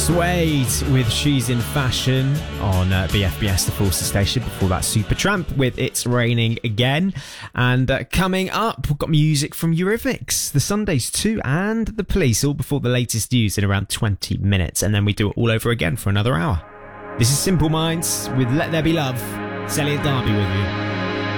Suede with She's in Fashion on BFBS, the Forces station. Before that, Supertramp with It's Raining Again. And coming up, we've got music from Eurythmics, The Sundays 2 and The Police, all before the latest news in around 20 minutes. And then we do it all over again for another hour. This is Simple Minds with Let There Be Love. It's Elliot Darby with you.